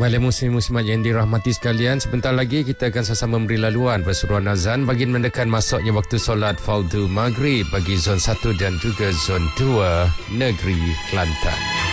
Baiklah muslim-muslimat yang dirahmati sekalian, sebentar lagi kita akan sama-sama memberi laluan perseruan azan bagi mendekat masuknya waktu solat fardu maghrib bagi zon 1 dan juga zon 2 negeri Kelantan.